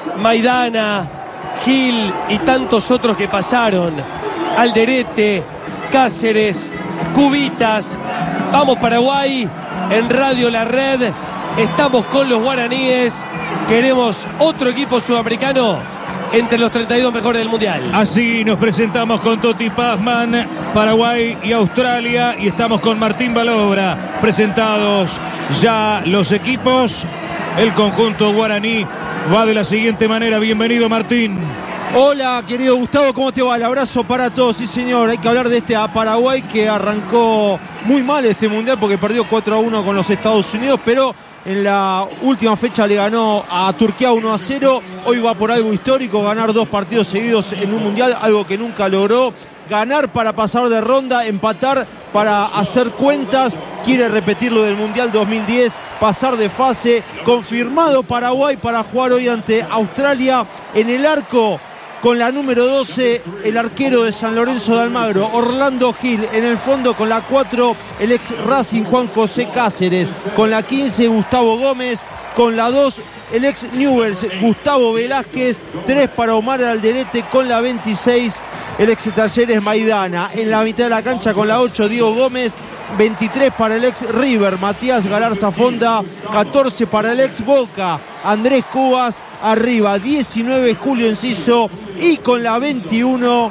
Maidana, Gil y tantos otros que pasaron. Alderete, Cáceres, Cubitas. Vamos Paraguay, en Radio La Red. Estamos con los guaraníes. Queremos otro equipo sudamericano entre los 32 mejores del Mundial. Así nos presentamos con Toti Pazman, Paraguay y Australia. Y estamos con Martín Balobra. Presentados ya los equipos. El conjunto guaraní va de la siguiente manera. Bienvenido, Martín. Hola, querido Gustavo, ¿cómo te va? El abrazo para todos. Sí, señor, hay que hablar de este Paraguay que arrancó muy mal este Mundial porque perdió 4-1 con los Estados Unidos, pero en la última fecha le ganó a Turquía 1-0. Hoy va por algo histórico, ganar 2 partidos seguidos en un Mundial, algo que nunca logró. Ganar para pasar de ronda, empatar para hacer cuentas. Quiere repetir lo del Mundial 2010, pasar de fase. Confirmado Paraguay para jugar hoy ante Australia. En el arco, con la número 12, el arquero de San Lorenzo de Almagro, Orlando Gil. En el fondo, con la 4, el ex Racing Juan José Cáceres. Con la 15, Gustavo Gómez. Con la 2, el ex Newell's, Gustavo Velázquez. 3 para Omar Alderete. Con la 26, el ex Talleres Maidana. En la mitad de la cancha, con la 8, Diego Gómez. 23 para el ex River, Matías Galarza Fonda. 14 para el ex Boca, Andrés Cubas. Arriba, 19, Julio Enciso. Y con la 21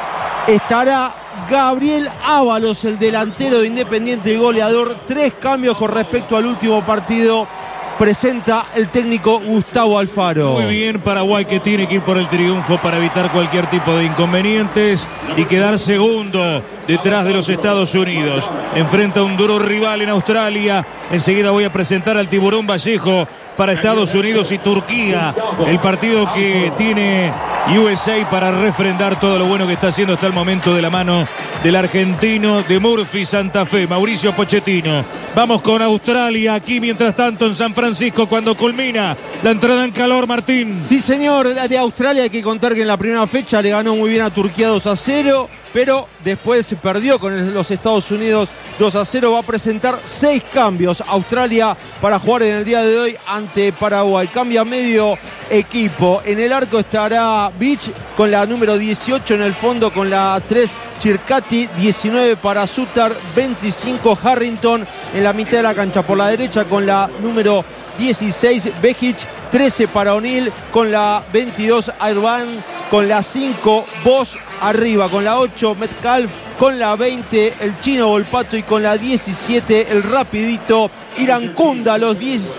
estará Gabriel Ábalos, el delantero de Independiente, el goleador. 3 cambios con respecto al último partido presenta el técnico Gustavo Alfaro. Muy bien, Paraguay, que tiene que ir por el triunfo para evitar cualquier tipo de inconvenientes y quedar segundo detrás de los Estados Unidos. Enfrenta a un duro rival en Australia. Enseguida voy a presentar al Tiburón Vallejo para Estados Unidos y Turquía. El partido que tiene USA para refrendar todo lo bueno que está haciendo hasta el momento de la mano del argentino de Murphy Santa Fe, Mauricio Pochettino. Vamos con Australia aquí, mientras tanto, en San Francisco, cuando culmina la entrada en calor, Martín. Sí, señor, de Australia hay que contar que en la primera fecha le ganó muy bien a Turquía 2-0, pero después se perdió con los Estados Unidos 2-0. Va a presentar 6 cambios Australia para jugar en el día de hoy ante Paraguay. Cambia medio equipo. En el arco estará Beach con la número 18, en el fondo con la 3 Chircati, 19 para Sutar, 25 Harrington. En la mitad de la cancha por la derecha con la número 16 Bejic, 13 para O'Neill, con la 22 Airban, con la 5 Bosch. Arriba con la 8 Metcalf, con la 20 el Chino Volpato y con la 17 el rapidito Irankunda. Los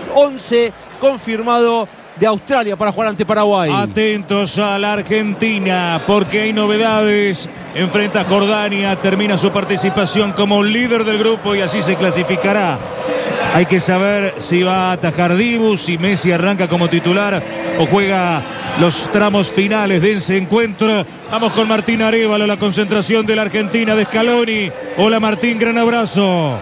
11 confirmado de Australia para jugar ante Paraguay. Atentos a la Argentina porque hay novedades. Enfrenta a Jordania, termina su participación como líder del grupo y así se clasificará. Hay que saber si va a atajar Dibu, si Messi arranca como titular o juega los tramos finales de ese encuentro. Vamos con Martín Arévalo, la concentración de la Argentina de Scaloni. Hola Martín, gran abrazo.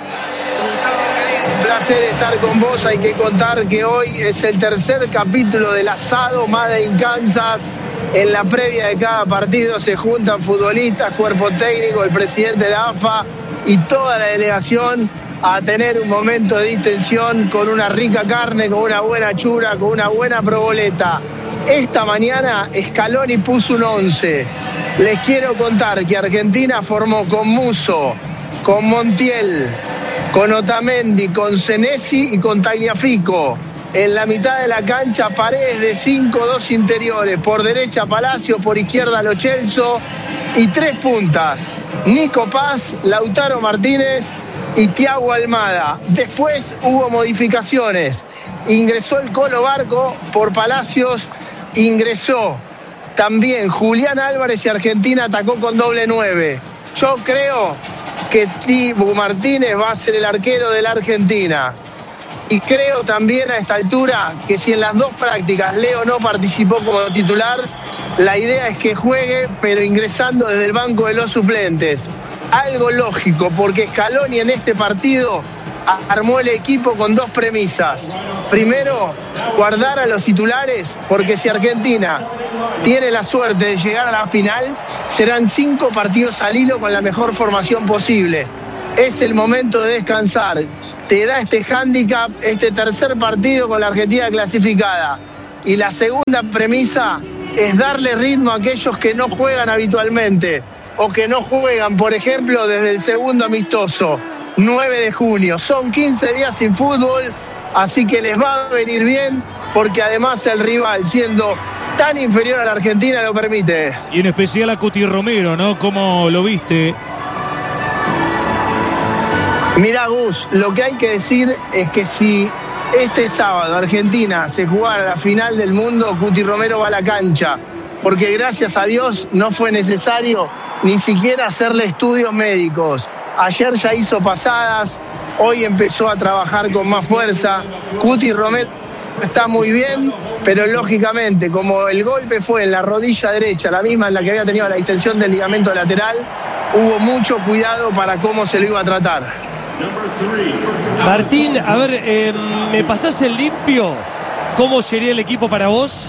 Un placer estar con vos. Hay que contar que hoy es el tercer capítulo del asado Made in Kansas. En la previa de cada partido se juntan futbolistas, cuerpo técnico, el presidente de la AFA y toda la delegación a tener un momento de distensión con una rica carne, con una buena chura, con una buena proboleta. Esta mañana Scaloni puso un 11. Les quiero contar que Argentina formó con Musso, con Montiel, con Otamendi, con Senesi y con Tagliafico. En la mitad de la cancha, Paredes de 5, 2 interiores. Por derecha Palacio, por izquierda Lo Celso. Y 3 puntas. Nico Paz, Lautaro Martínez y Thiago Almada. Después hubo modificaciones. Ingresó el Colo Barco por Palacios. Ingresó también Julián Álvarez y Argentina atacó con doble 9. Yo creo que Thiago Martínez va a ser el arquero de la Argentina. Y creo también a esta altura que si en las 2 prácticas Leo no participó como titular, la idea es que juegue, pero ingresando desde el banco de los suplentes. Algo lógico, porque Scaloni en este partido armó el equipo con 2 premisas. Primero, guardar a los titulares, porque si Argentina tiene la suerte de llegar a la final, serán 5 partidos al hilo con la mejor formación posible. Es el momento de descansar. Te da este hándicap, este tercer partido con la Argentina clasificada. Y la segunda premisa es darle ritmo a aquellos que no juegan habitualmente o que no juegan, por ejemplo, desde el segundo amistoso, 9 de junio. Son 15 días sin fútbol, así que les va a venir bien, porque además el rival, siendo tan inferior a la Argentina, lo permite. Y en especial a Cuti Romero, ¿no? ¿Cómo lo viste? Mirá, Gus, lo que hay que decir es que si este sábado Argentina se jugara la final del mundo, Cuti Romero va a la cancha, porque gracias a Dios no fue necesario ni siquiera hacerle estudios médicos. Ayer ya hizo pasadas, hoy empezó a trabajar con más fuerza. Cuti Romero está muy bien, pero lógicamente, como el golpe fue en la rodilla derecha, la misma en la que había tenido la distensión del ligamento lateral, hubo mucho cuidado para cómo se lo iba a tratar. Martín, a ver, ¿me pasás el limpio? ¿Cómo sería el equipo para vos?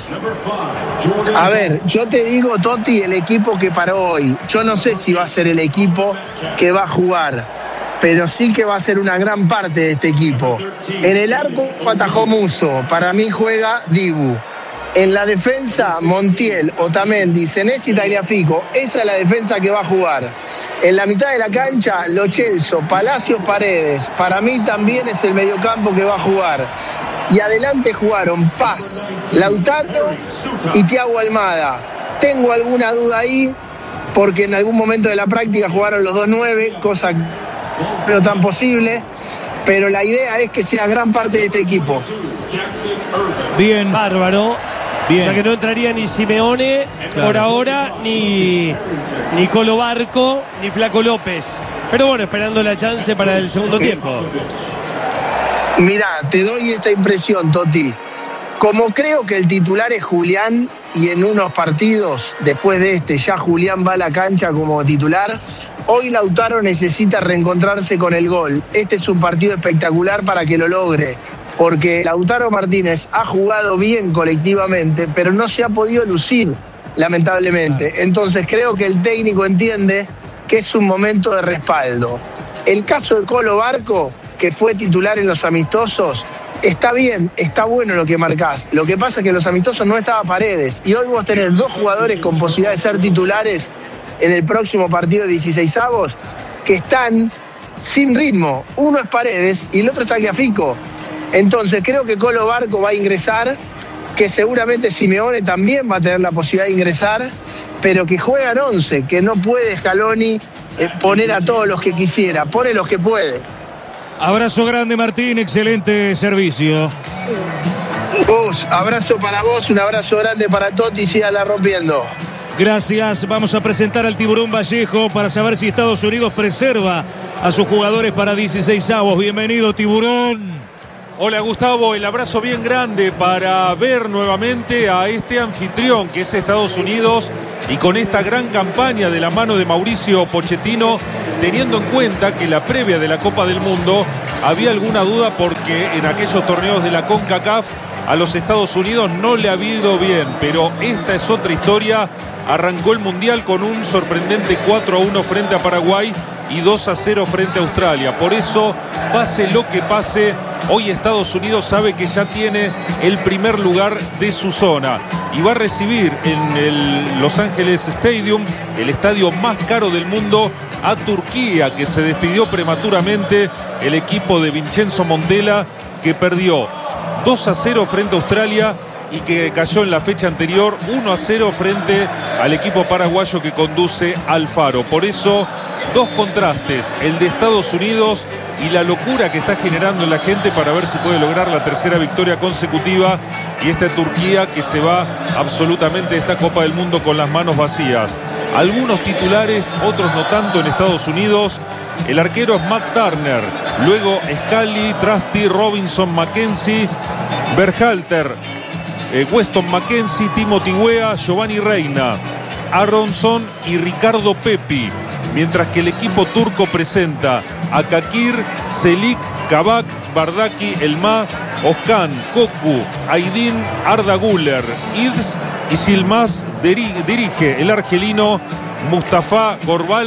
A ver, yo te digo, Toti, el equipo que para hoy. Yo no sé si va a ser el equipo que va a jugar, pero sí que va a ser una gran parte de este equipo. En el arco atajó Musso, para mí juega Dibu. En la defensa, Montiel, Otamendi, Senesi y Tagliafico. Esa es la defensa que va a jugar. En la mitad de la cancha, Lo Celso, Palacios, Paredes. Para mí también es el mediocampo que va a jugar. Y adelante jugaron Paz, Lautaro y Thiago Almada. Tengo alguna duda ahí, porque en algún momento de la práctica jugaron los 2-9, cosa no tan posible. Pero la idea es que sea gran parte de este equipo. Bien. Bárbaro. Bien. O sea que no entraría ni Simeone por ahora, ni Colo Barco, ni Flaco López. Pero bueno, esperando la chance para el segundo tiempo. Mirá, te doy esta impresión, Toti. Como creo que el titular es Julián, y en unos partidos después de este ya Julián va a la cancha como titular, hoy Lautaro necesita reencontrarse con el gol. Este es un partido espectacular para que lo logre, porque Lautaro Martínez ha jugado bien colectivamente, pero no se ha podido lucir, lamentablemente. Entonces creo que el técnico entiende que es un momento de respaldo. El caso de Colo Barco, que fue titular en los amistosos, está bien, está bueno lo que marcás. Lo que pasa es que en los amistosos no estaba Paredes, y hoy vos tenés dos jugadores con posibilidad de ser titulares en el próximo partido de 16avos que están sin ritmo. Uno es Paredes y el otro es Tagliafico. Entonces creo que Colo Barco va a ingresar, que seguramente Simeone también va a tener la posibilidad de ingresar, pero que juegan 11, que no puede Scaloni poner a todos los que quisiera, pone los que puede. Abrazo grande, Martín, excelente servicio. Gus, abrazo para vos, un abrazo grande para Toti y síganla rompiendo. Gracias, vamos a presentar al Tiburón Vallejo para saber si Estados Unidos preserva a sus jugadores para 16avos. Bienvenido, Tiburón. Hola Gustavo, el abrazo bien grande para ver nuevamente a este anfitrión que es Estados Unidos, y con esta gran campaña de la mano de Mauricio Pochettino, teniendo en cuenta que la previa de la Copa del Mundo había alguna duda porque en aquellos torneos de la CONCACAF a los Estados Unidos no le ha ido bien, pero esta es otra historia. Arrancó el Mundial con un sorprendente 4-1 frente a Paraguay y 2-0 frente a Australia. Por eso, pase lo que pase, hoy Estados Unidos sabe que ya tiene el primer lugar de su zona y va a recibir en el Los Ángeles Stadium, el estadio más caro del mundo, a Turquía, que se despidió prematuramente el equipo de Vincenzo Montella, que perdió 2-0 frente a Australia y que cayó en la fecha anterior 1-0 frente al equipo paraguayo que conduce Alfaro. Por eso, dos contrastes, el de Estados Unidos y la locura que está generando en la gente para ver si puede lograr la tercera victoria consecutiva, y esta Turquía que se va absolutamente de esta Copa del Mundo con las manos vacías. Algunos titulares, otros no tanto en Estados Unidos. El arquero es Matt Turner, luego Scally, Trusty, Robinson, Mackenzie, Berhalter, Weston McKenzie, Timothy Weah, Giovanni Reina, Aronson y Ricardo Pepi. Mientras que el equipo turco presenta a Kakir, Selik, Kabak, Bardaki, Elma, Özkan, Koku, Aydin, Arda Güler, Ids y Silmaz dirige el argelino Mustafa Gorbal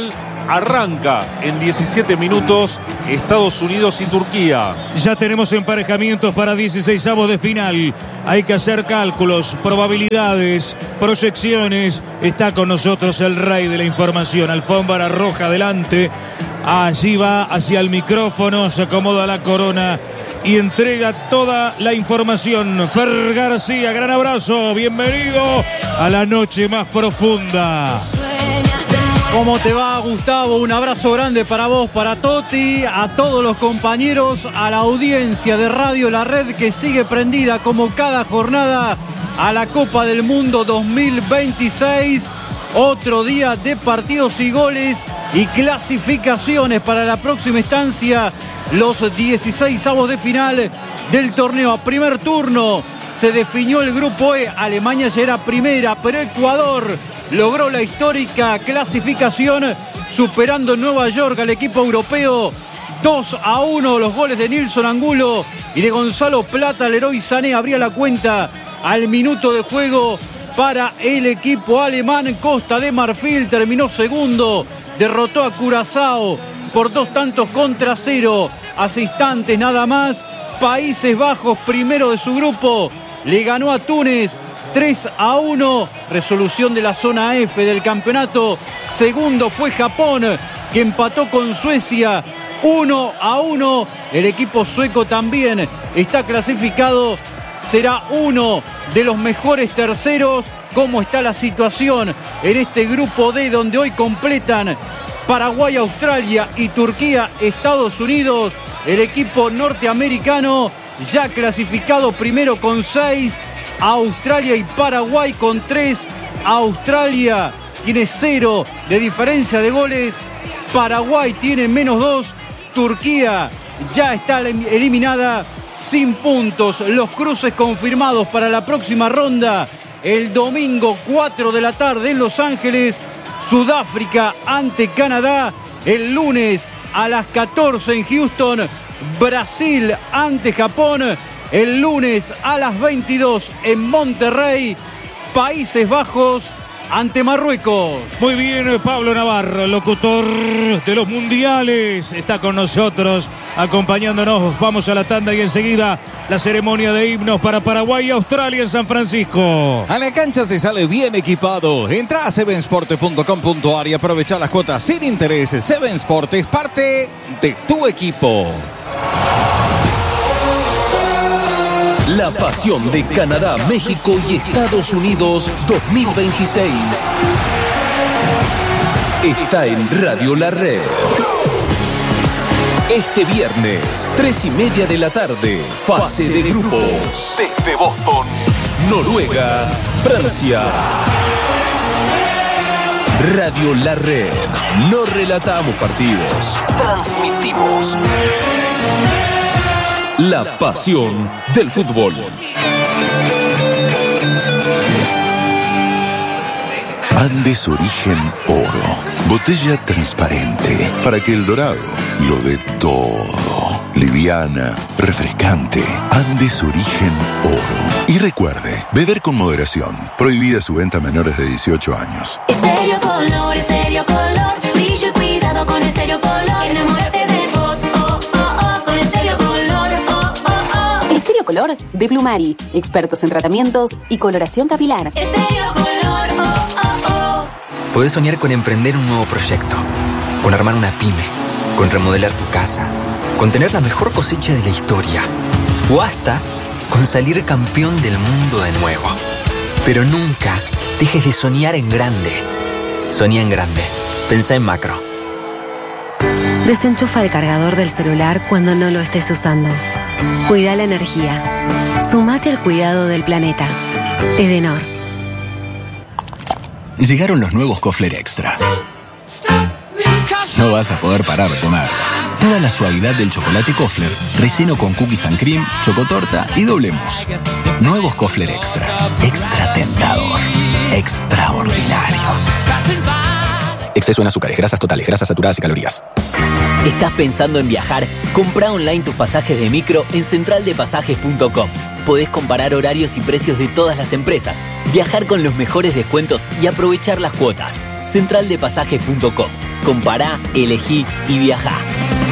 arranca en 17 minutos Estados Unidos y Turquía. Ya tenemos emparejamientos para 16avos de final. Hay que hacer cálculos, probabilidades, proyecciones. Está con nosotros el rey de la información, alfombra roja adelante. Allí va hacia el micrófono, se acomoda la corona y entrega toda la información. Fer García, gran abrazo, bienvenido a la noche más profunda. ¿Cómo te va, Gustavo? Un abrazo grande para vos, para Toti, a todos los compañeros, a la audiencia de Radio La Red que sigue prendida como cada jornada a la Copa del Mundo 2026. Otro día de partidos y goles y clasificaciones para la próxima instancia, los 16avos de final del torneo. A primer turno se definió el grupo E. Alemania ya era primera, pero Ecuador logró la histórica clasificación superando en Nueva York al equipo europeo 2-1. Los goles de Nilson Angulo y de Gonzalo Plata. Leroy Sané abría la cuenta al minuto de juego para el equipo alemán. Costa de Marfil terminó segundo, derrotó a Curazao por 2-0 hace instantes nada más. Países Bajos, primero de su grupo, le ganó a Túnez 3-1, resolución de la zona F del campeonato. Segundo fue Japón, que empató con Suecia 1-1. El equipo sueco también está clasificado, será uno de los mejores terceros. ¿Cómo está la situación en este grupo D, donde hoy completan Paraguay, Australia y Turquía, Estados Unidos? El equipo norteamericano ya clasificado primero con 6, Australia y Paraguay con 3. Australia tiene 0 de diferencia de goles, Paraguay tiene -2, Turquía ya está eliminada sin puntos. Los cruces confirmados para la próxima ronda: el domingo 4 de la tarde en Los Ángeles, Sudáfrica ante Canadá. El lunes a las 14 en Houston, Brasil ante Japón. El lunes a las 22 en Monterrey, Países Bajos ante Marruecos. Muy bien, Pablo Navarro, locutor de los mundiales, está con nosotros, acompañándonos. Vamos a la tanda y enseguida la ceremonia de himnos para Paraguay y Australia en San Francisco. A la cancha se sale bien equipado. Entra a sevensport.com.ar y aprovecha las cuotas sin intereses. Seven Sport es parte de tu equipo. La pasión de Canadá, México y Estados Unidos 2026 está en Radio La Red. Este viernes, 3:30 de la tarde, fase de grupos. Desde Boston, Noruega, Francia. Radio La Red. No relatamos partidos, transmitimos la pasión del fútbol. Andes Origen Oro. Botella transparente para que el dorado lo dé todo. Liviana, refrescante. Andes Origen Oro. Y recuerde, beber con moderación. Prohibida su venta a menores de 18 años. Estéreo Color, Estéreo Color. Brillo y cuidado con Estéreo Color. Enamórate de vos, oh, oh, oh, con Estéreo Color, oh, oh, oh. Estéreo Color de Plumari. Expertos en tratamientos y coloración capilar. Estéreo Color, oh, oh, oh. Podés soñar con emprender un nuevo proyecto, con armar una pyme, con remodelar tu casa, con tener la mejor cosecha de la historia, o hasta con salir campeón del mundo de nuevo. Pero nunca dejes de soñar en grande. Soñá en grande. Pensá en macro. Desenchufa el cargador del celular cuando no lo estés usando. Cuida la energía. Sumate al cuidado del planeta. Edenor. Llegaron los nuevos Kofler Extra. No vas a poder parar de comer. Toda la suavidad del chocolate Kofler, relleno con cookies and cream, chocotorta y doble mousse. Nuevos Kofler Extra. Extra tentador. Extraordinario. Exceso en azúcares, grasas totales, grasas saturadas y calorías. ¿Estás pensando en viajar? Compra online tus pasajes de micro en centraldepasajes.com. Podés comparar horarios y precios de todas las empresas, viajar con los mejores descuentos y aprovechar las cuotas. centraldepasajes.com. Compará, elegí y viajá.